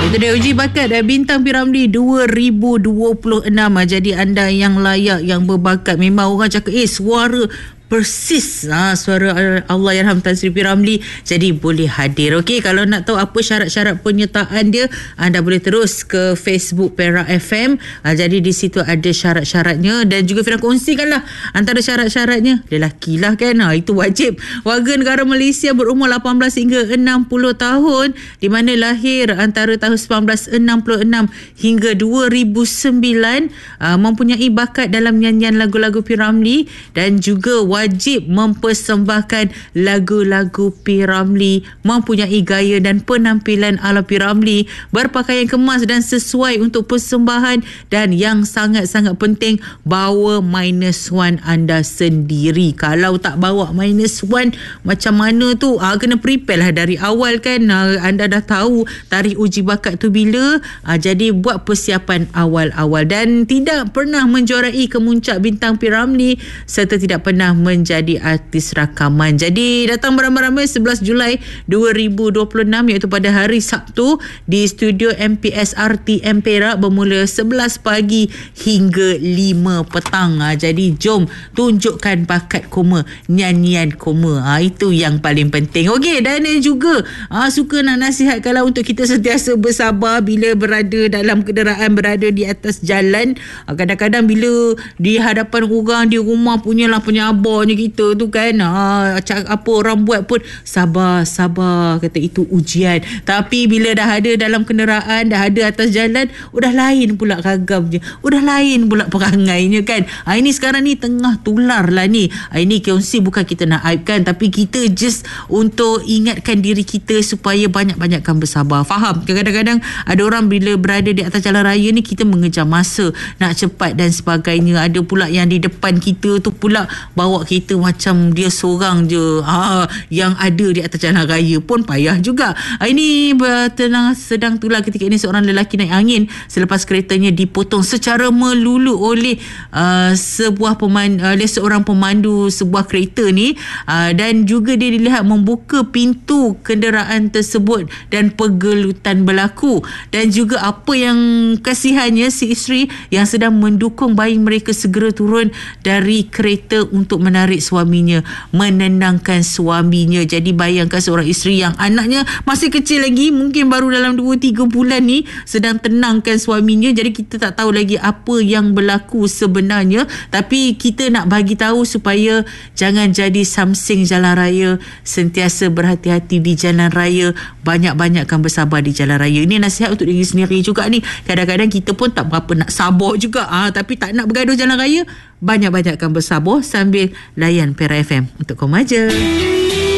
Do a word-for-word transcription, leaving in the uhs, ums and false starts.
Itu dia uji bakat eh, Bintang P. Ramlee dua ribu dua puluh enam. Jadi anda yang layak, yang berbakat. Memang orang cakap eh suara persis ha, suara Allahyarham Tan Sri P. Ramlee. Jadi boleh hadir. Okey, kalau nak tahu apa syarat-syarat penyertaan dia, anda boleh terus ke Facebook Perak F M. Ha, jadi di situ ada syarat-syaratnya dan juga Fira kongsikanlah antara syarat-syaratnya. Lelaki lah kan, ha, itu wajib. Warga negara Malaysia berumur lapan belas hingga enam puluh tahun, di mana lahir antara tahun seribu sembilan ratus enam puluh enam hingga dua ribu sembilan, ha, mempunyai bakat dalam nyanyian lagu-lagu P. Ramlee dan juga wajib mempersembahkan lagu-lagu P. Ramlee, mempunyai gaya dan penampilan ala P. Ramlee, berpakaian kemas dan sesuai untuk persembahan, dan yang sangat-sangat penting, bawa minus one anda sendiri. Kalau tak bawa minus one, macam mana tu? Ah, kena prepare lah dari awal kan. Ah, anda dah tahu tarikh uji bakat tu bila. Ah, jadi buat persiapan awal-awal dan tidak pernah menjuarai kemuncak bintang P. Ramlee serta tidak pernah menjadi artis rakaman. Jadi datang beramai-ramai sebelas Julai dua ribu dua puluh enam, iaitu pada hari Sabtu, di studio M P S R T M Perak bermula sebelas pagi hingga lima petang. Ha, jadi jom tunjukkan bakat koma, nyanyian koma. Ha, itu yang paling penting. Okey, dan juga ha, suka nak nasihat kalau untuk kita sentiasa bersabar bila berada dalam kenderaan, berada di atas jalan. Ha, kadang-kadang bila di hadapan orang di rumah punyalah penyabar kita tu kan, ha, apa orang buat pun sabar sabar, kata itu ujian. Tapi bila dah ada dalam kenderaan, dah ada atas jalan, udah lain pula ragamnya, udah lain pula perangainya kan. Ha, ini sekarang ni tengah tular lah ni. Ha, ini kongsi bukan kita nak aibkan, tapi kita just untuk ingatkan diri kita supaya banyak-banyakkan bersabar. Faham? Kadang-kadang ada orang bila berada di atas jalan raya ni, kita mengejar masa nak cepat dan sebagainya. Ada pula yang di depan kita tu pula bawa kereta macam dia seorang je, ha, yang ada di atas jalan raya pun payah juga. Ha, ini tenang sedang tular ketika ini seorang lelaki naik angin selepas keretanya dipotong secara melulu oleh uh, sebuah pemandu, oleh seorang pemandu sebuah kereta ni, uh, dan juga dia dilihat membuka pintu kenderaan tersebut dan pergelutan berlaku. Dan juga apa yang kasihannya, si isteri yang sedang mendukung bayi mereka segera turun dari kereta untuk menarik suaminya, menenangkan suaminya. Jadi bayangkan seorang isteri yang anaknya masih kecil lagi, mungkin baru dalam dua tiga bulan ni, sedang tenangkan suaminya. Jadi kita tak tahu lagi apa yang berlaku sebenarnya, tapi kita nak bagi tahu supaya jangan jadi samsing jalan raya, sentiasa berhati-hati di jalan raya, banyak-banyakkan bersabar di jalan raya. Ini nasihat untuk diri sendiri juga ni. Kadang-kadang kita pun tak berapa nak sabar juga, ah, tapi tak nak bergaduh jalan raya, banyak-banyakkan bersabar sambil layan Perak F M untuk Komaja.